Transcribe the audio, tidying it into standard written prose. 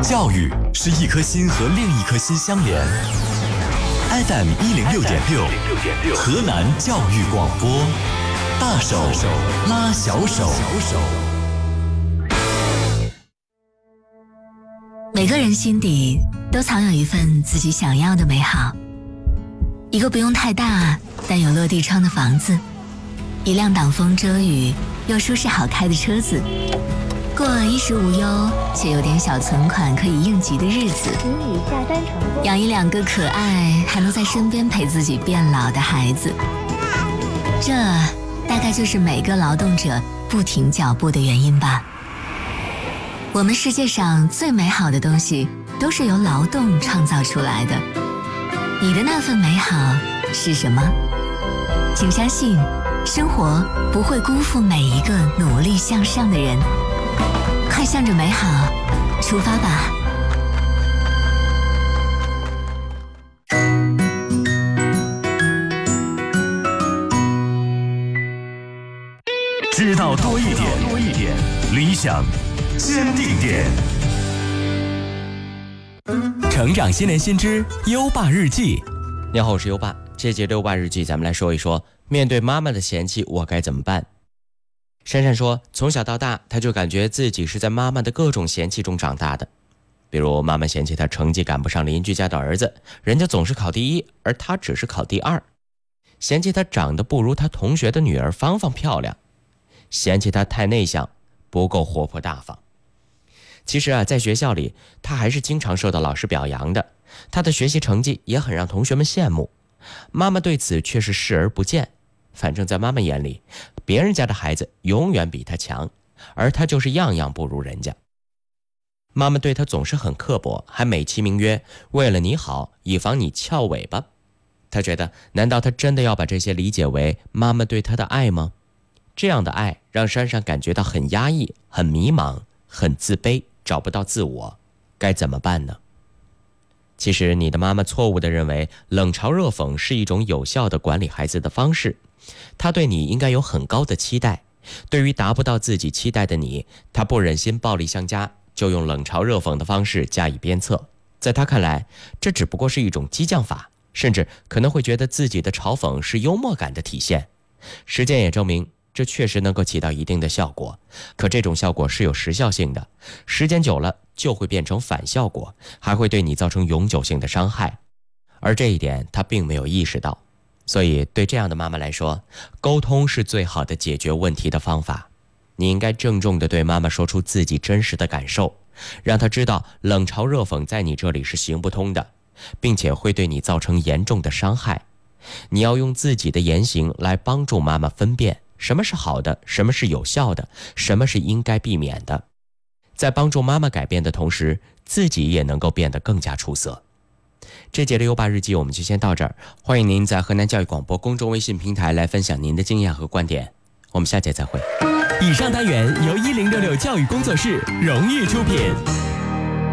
教育是一颗心和另一颗心相连。FM 106.6，河南教育广播，大手拉小手。 每个人心底都藏有一份自己想要的美好，一个不用太大但有落地窗的房子，一辆挡风遮雨又舒适好开的车子，过衣食无忧且有点小存款可以应急的日子，养一2个可爱还能在身边陪自己变老的孩子，这大概就是每个劳动者不停脚步的原因吧。我们世界上最美好的东西都是由劳动创造出来的，你的那份美好是什么？请相信，生活不会辜负每一个努力向上的人。快向着美好出发吧！ 知道多一点，理想坚定点。成长新年新知优爸日记。 你好，我是优爸。这节优爸日记，咱们来说一说，面对妈妈的嫌弃，我该怎么办？珊珊说，从小到大，她就感觉自己是在妈妈的各种嫌弃中长大的。比如妈妈嫌弃她成绩赶不上邻居家的儿子，人家总是考第1，而她只是考第2；嫌弃她长得不如她同学的女儿芳芳漂亮；嫌弃她太内向，不够活泼大方。其实在学校里，她还是经常受到老师表扬的，她的学习成绩也很让同学们羡慕。妈妈对此却是视而不见，反正在妈妈眼里，别人家的孩子永远比他强，而他就是样样不如人家。妈妈对他总是很刻薄，还美其名曰为了你好，以防你翘尾巴。他觉得，难道他真的要把这些理解为妈妈对他的爱吗？这样的爱让珊珊感觉到很压抑，很迷茫，很自卑，找不到自我，该怎么办呢？其实你的妈妈错误地认为冷嘲热讽是一种有效的管理孩子的方式，她对你应该有很高的期待，对于达不到自己期待的你，她不忍心暴力相加，就用冷嘲热讽的方式加以鞭策。在她看来，这只不过是一种激将法，甚至可能会觉得自己的嘲讽是幽默感的体现。实践也证明，这确实能够起到一定的效果，可这种效果是有时效性的，时间久了就会变成反效果，还会对你造成永久性的伤害。而这一点他并没有意识到，所以对这样的妈妈来说，沟通是最好的解决问题的方法。你应该郑重地对妈妈说出自己真实的感受，让她知道冷嘲热讽在你这里是行不通的，并且会对你造成严重的伤害。你要用自己的言行来帮助妈妈分辨什么是好的，什么是有效的，什么是应该避免的。在帮助妈妈改变的同时，自己也能够变得更加出色。这节的优爸日记我们就先到这儿，欢迎您在河南教育广播公众微信平台来分享您的经验和观点，我们下节再会。 以上单元由1066教育工作室荣誉出品。